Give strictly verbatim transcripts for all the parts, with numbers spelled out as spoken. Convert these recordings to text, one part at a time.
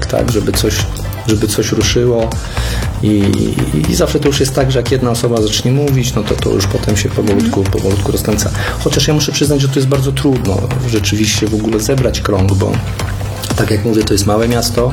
tak, żeby coś, żeby coś ruszyło i, i, i zawsze to już jest tak, że jak jedna osoba zacznie mówić, no to to już potem się powolutku, powolutku rozkręca. Chociaż ja muszę przyznać, że to jest bardzo trudno rzeczywiście w ogóle zebrać krąg, bo tak jak mówię, to jest małe miasto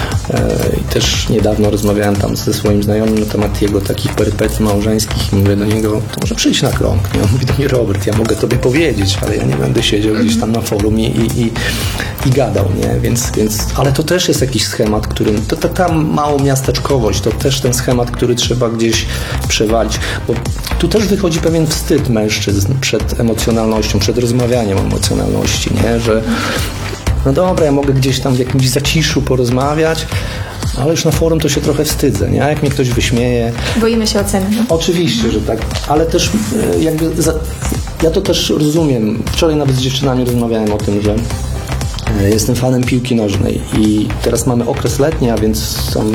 i też niedawno rozmawiałem tam ze swoim znajomym na temat jego takich perypetii małżeńskich i mówię do niego, to może przyjdź na krąg. I on mówi do mnie, Robert, ja mogę tobie powiedzieć, ale ja nie będę siedział gdzieś tam na forum i, i, i, i gadał, nie? Więc, więc, ale to też jest jakiś schemat, którym, to, to ta małomiasteczkowość, to też ten schemat, który trzeba gdzieś przewalić, bo tu też wychodzi pewien wstyd mężczyzn przed emocjonalnością, przed rozmawianiem o emocjonalności, nie? Że no dobra, ja mogę gdzieś tam w jakimś zaciszu porozmawiać, ale już na forum to się trochę wstydzę, nie? A jak mnie ktoś wyśmieje... Boimy się oceny. No? Oczywiście, że tak, ale też jakby... Za... Ja to też rozumiem. Wczoraj nawet z dziewczynami rozmawiałem o tym, że jestem fanem piłki nożnej i teraz mamy okres letni, a więc są,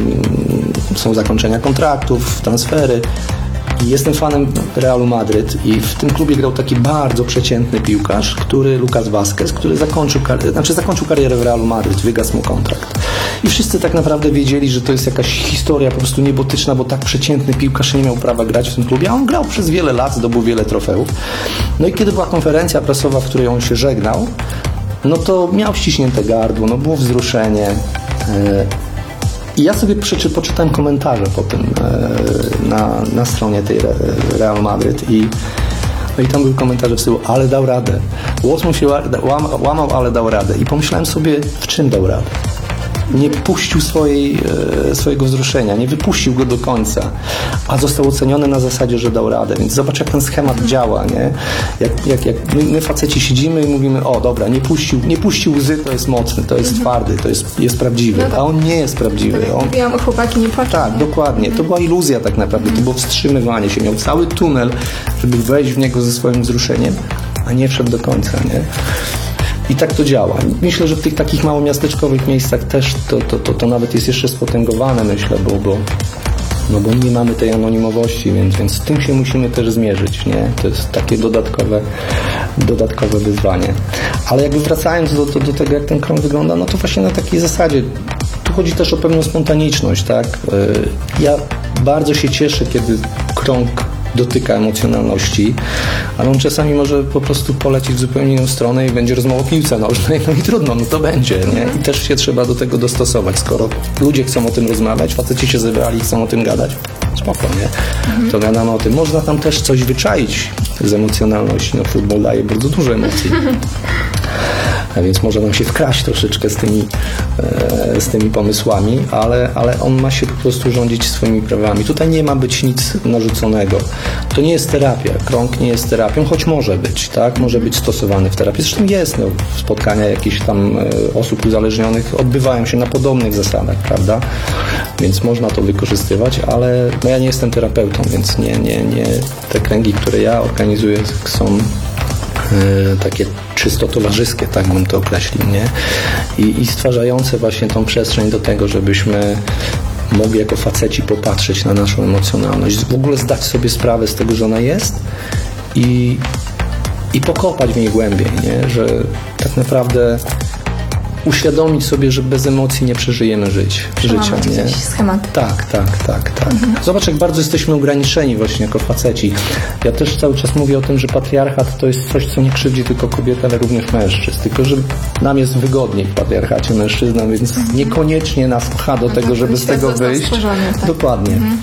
są zakończenia kontraktów, transfery. I jestem fanem Realu Madryt i w tym klubie grał taki bardzo przeciętny piłkarz, który Lucas Vázquez, który zakończył, kar- znaczy zakończył karierę w Realu Madryt, wygasł mu kontrakt. I wszyscy tak naprawdę wiedzieli, że to jest jakaś historia po prostu niebotyczna, bo tak przeciętny piłkarz nie miał prawa grać w tym klubie, a on grał przez wiele lat, zdobył wiele trofeów. No i kiedy była konferencja prasowa, w której on się żegnał, no to miał ściśnięte gardło, no było wzruszenie. Yy, I ja sobie przeczy, poczytałem komentarze po tym e, na, na stronie tej Real Madryt i, no i tam były komentarze w stylu, ale dał radę. Głos mu się łam, łamał, ale dał radę. I pomyślałem sobie, w czym dał radę? Nie puścił swojej, e, swojego wzruszenia, nie wypuścił go do końca, a został oceniony na zasadzie, że dał radę. Więc zobacz, jak ten schemat działa, nie? Jak, jak, jak my, my faceci siedzimy i mówimy, o dobra, nie puścił, nie puścił łzy, to jest mocny, to jest twardy, to jest, jest prawdziwy, a on nie jest prawdziwy. On... Mówiłam o chłopaki, nie płaczą. Tak, dokładnie. To była iluzja tak naprawdę, to było wstrzymywanie się. Miał cały tunel, żeby wejść w niego ze swoim wzruszeniem, a nie wszedł do końca, nie? I tak to działa. Myślę, że w tych takich małomiasteczkowych miejscach też to, to, to, to nawet jest jeszcze spotęgowane, myślę, bo, bo, no bo nie mamy tej anonimowości, więc, więc z tym się musimy też zmierzyć, nie? To jest takie dodatkowe, dodatkowe wyzwanie. Ale jakby wracając do, do, do tego, jak ten krąg wygląda, no to właśnie na takiej zasadzie. Tu chodzi też o pewną spontaniczność, tak? Ja bardzo się cieszę, kiedy krąg dotyka emocjonalności, ale on czasami może po prostu polecieć w zupełnie inną stronę i będzie rozmowa o piłce nożnej, no i trudno, no to będzie, nie? I też się trzeba do tego dostosować. Skoro ludzie chcą o tym rozmawiać, faceci się zebrali i chcą o tym gadać, spoko, nie? To wiadomo o tym. Można tam też coś wyczaić z emocjonalności. No futbol daje bardzo dużo emocji. A więc może nam się wkraść troszeczkę z tymi, e, z tymi pomysłami, ale, ale on ma się po prostu rządzić swoimi prawami. Tutaj nie ma być nic narzuconego. To nie jest terapia. Krąg nie jest terapią, choć może być, tak? Może być stosowany w terapii. Zresztą jest, no, spotkania jakichś tam e, osób uzależnionych odbywają się na podobnych zasadach, prawda? Więc można to wykorzystywać, ale no, ja nie jestem terapeutą, więc nie, nie, nie. Te kręgi, które ja organizuję, są takie czysto towarzyskie, tak bym to określił, nie? I, i stwarzające właśnie tą przestrzeń do tego, żebyśmy mogli jako faceci popatrzeć na naszą emocjonalność, w ogóle zdać sobie sprawę z tego, że ona jest i, i pokopać w niej głębiej, nie? Że tak naprawdę uświadomić sobie, że bez emocji nie przeżyjemy żyć, życia. Nie? Schematy. Tak, tak, tak, tak. Mhm. Zobacz, jak bardzo jesteśmy ograniczeni właśnie jako faceci. Ja też cały czas mówię o tym, że patriarchat to jest coś, co nie krzywdzi tylko kobiety, ale również mężczyzn. Tylko, że nam jest wygodniej w patriarchacie mężczyznom, więc mhm. niekoniecznie nas pcha do tego, żeby z tego wyjść. Tak. Dokładnie. Mhm.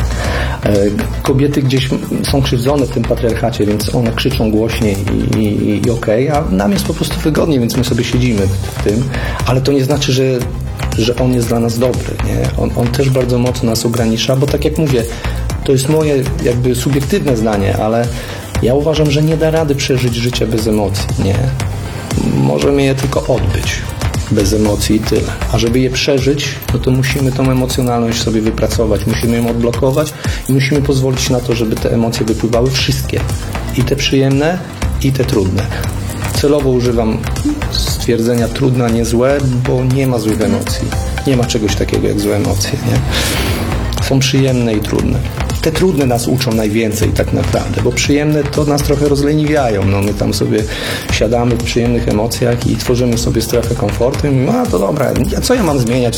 Kobiety gdzieś są krzywdzone w tym patriarchacie, więc one krzyczą głośniej i, i, i okej, okay, a nam jest po prostu wygodniej, więc my sobie siedzimy w tym, ale to nie znaczy, że, że on jest dla nas dobry, nie? On, on też bardzo mocno nas ogranicza, bo tak jak mówię, to jest moje jakby subiektywne zdanie, ale ja uważam, że nie da rady przeżyć życia bez emocji, nie? Możemy je tylko odbyć bez emocji i tyle. A żeby je przeżyć, no to musimy tą emocjonalność sobie wypracować, musimy ją odblokować i musimy pozwolić na to, żeby te emocje wypływały wszystkie. I te przyjemne, i te trudne. Celowo używam stwierdzenia trudne, a nie złe, bo nie ma złych emocji. Nie ma czegoś takiego jak złe emocje, nie? Są przyjemne i trudne. Te trudne nas uczą najwięcej tak naprawdę, bo przyjemne to nas trochę rozleniwiają. No, my tam sobie siadamy w przyjemnych emocjach i tworzymy sobie strefę komfortu i mówimy, a to dobra, co ja mam zmieniać